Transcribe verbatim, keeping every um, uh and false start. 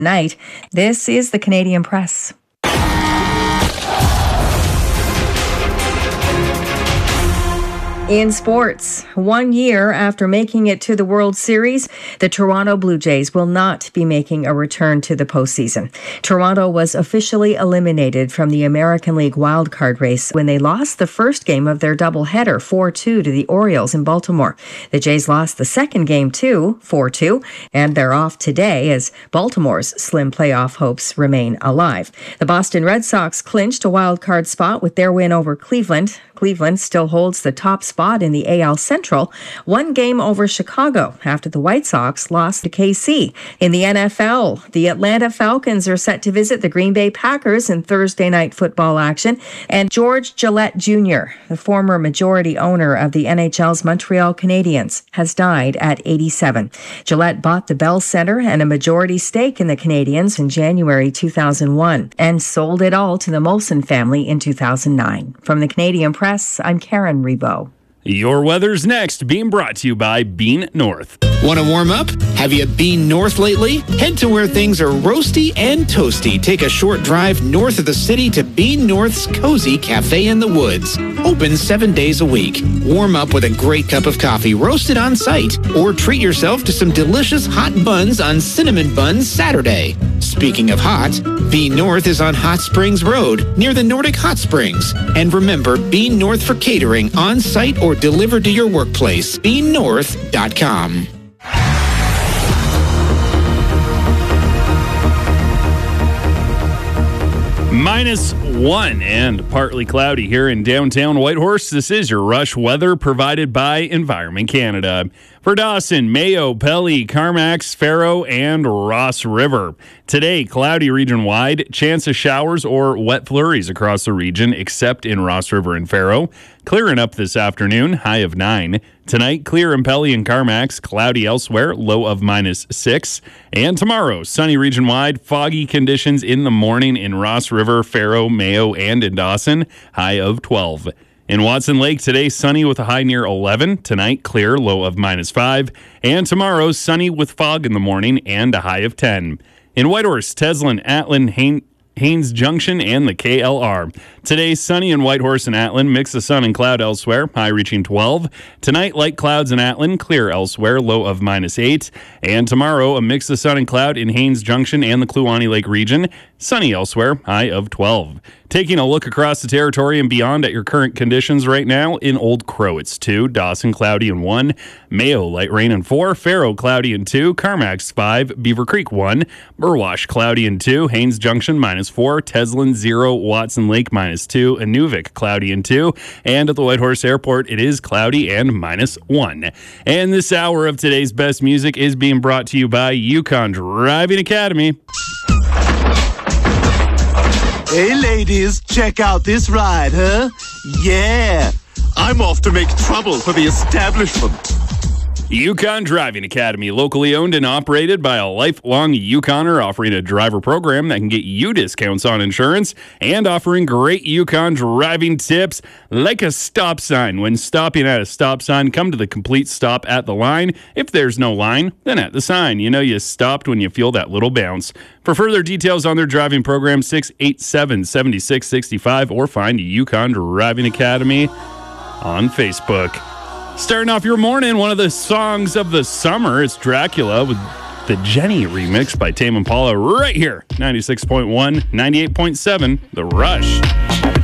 night. This is the Canadian Press. In sports, one year after making it to the World Series, the Toronto Blue Jays will not be making a return to the postseason. Toronto was officially eliminated from the American League wildcard race when they lost the first game of their doubleheader four two to the Orioles in Baltimore. The Jays lost the second game too, four two, and they're off today as Baltimore's slim playoff hopes remain alive. The Boston Red Sox clinched a wildcard spot with their win over Cleveland. Cleveland still holds the top spot in the A L Central, one game over Chicago after the White Sox lost to K C. In the N F L, the Atlanta Falcons are set to visit the Green Bay Packers in Thursday night football action. And George Gillette Junior, the former majority owner of the N H L's Montreal Canadiens, has died at eighty-seven. Gillette bought the Bell Center and a majority stake in the Canadiens in January two thousand one and sold it all to the Molson family in two thousand nine. From the Canadian Press, I'm Karen Rebo. Your weather's next, being brought to you by Bean North. Want to warm up? Have you been north lately? Head to where things are roasty and toasty. Take a short drive north of the city to Bean North's Cozy Cafe in the Woods. Open seven days a week. Warm up with a great cup of coffee roasted on site. Or treat yourself to some delicious hot buns on Cinnamon Buns Saturday. Speaking of hot, Bean North is on Hot Springs Road near the Nordic Hot Springs. And remember, Bean North for catering on site or delivered to your workplace. bean north dot com. Minus one and partly cloudy here in downtown Whitehorse. This is your Rush weather provided by Environment Canada. For Dawson, Mayo, Pelly, Carmacks, Faro, and Ross River. Today, cloudy region-wide, chance of showers or wet flurries across the region, except in Ross River and Faro. Clearing up this afternoon, high of nine. Tonight, clear in Pelly and Carmacks, cloudy elsewhere, low of minus six. And tomorrow, sunny region-wide, foggy conditions in the morning in Ross River, Faro, Mayo, and in Dawson, high of twelve. In Watson Lake, today, sunny with a high near eleven. Tonight, clear, low of minus five. And tomorrow, sunny with fog in the morning and a high of ten. In Whitehorse, Teslin, Atlin, Hain- Haynes Junction, and the K L R. Today, sunny in Whitehorse and Atlin, mix of sun and cloud elsewhere, high reaching twelve. Tonight, light clouds in Atlin, clear elsewhere, low of minus eight. And tomorrow, a mix of sun and cloud in Haynes Junction and the Kluane Lake region, sunny elsewhere, high of twelve. Taking a look across the territory and beyond at your current conditions right now, in Old Crow, it's two, Dawson, cloudy and one, Mayo, light rain and four, Faro, cloudy and two, Carmacks, five, Beaver Creek, one, Burwash, cloudy and two, Haynes Junction, minus four, Teslin, zero, Watson Lake, minus two, Inuvik, cloudy and two, and at the Whitehorse Airport, it is cloudy and minus one. And this hour of today's best music is being brought to you by Yukon Driving Academy. Hey ladies, check out this ride, huh? Yeah, I'm off to make trouble for the establishment. Yukon Driving Academy, locally owned and operated by a lifelong Yukoner, offering a driver program that can get you discounts on insurance and offering great Yukon driving tips like a stop sign. When stopping at a stop sign, come to the complete stop at the line. If there's no line, then at the sign. You know you stopped when you feel that little bounce. For further details on their driving program, six eight seven, seven six six five or find Yukon Driving Academy on Facebook. Starting off your morning, one of the songs of the summer, it's Dracula with the Jenny remix by Tame Impala right here, ninety-six point one, ninety-eight point seven, The Rush.